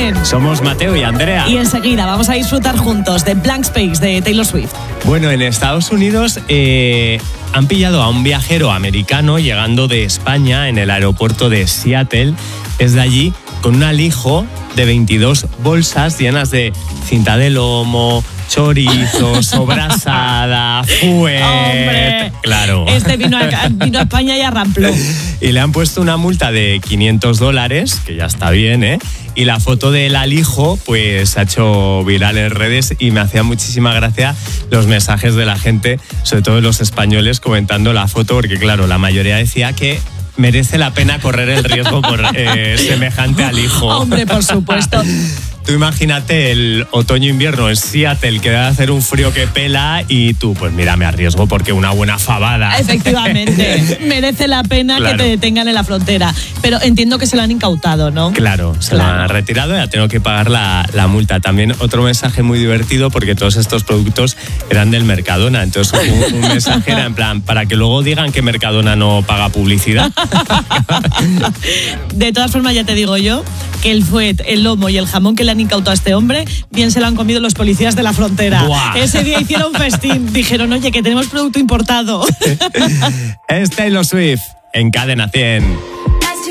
100. Somos Mateo y Andrea. Y enseguida vamos a disfrutar juntos de Blank Space de Taylor Swift. Bueno, en Estados Unidos han pillado a un viajero americano llegando de España en el aeropuerto de Seattle. Desde allí, con un alijo de 22 bolsas llenas de cinta de lomo, chorizo, sobrasada, fuet. ¡Hombre! Claro. Este vino a España y arrampló. Y le han puesto una multa de $500, que ya está bien, ¿eh? Y la foto del alijo, pues, se ha hecho viral en redes y me hacía muchísima gracia los mensajes de la gente, sobre todo los españoles, comentando la foto, porque, claro, la mayoría decía que merece la pena correr el riesgo por semejante alijo. Hombre, por supuesto. Tú imagínate el otoño-invierno en Seattle, que debe hacer un frío que pela, y tú, pues mira, me arriesgo porque una buena fabada. Efectivamente, merece la pena Claro. que te detengan en la frontera. Pero entiendo que se lo han incautado, ¿no? Claro, se lo han retirado y ha tenido que pagar la multa. También otro mensaje muy divertido, porque todos estos productos eran del Mercadona. Entonces un mensaje era en plan, para que luego digan que Mercadona no paga publicidad. De todas formas, ya te digo yo que el fuet, el lomo y el jamón que le han incautado a este hombre, bien se lo han comido los policías de la frontera. ¡Buah! Ese día hicieron festín. Dijeron, oye, que tenemos producto importado. Es Taylor Swift en Cadena 100.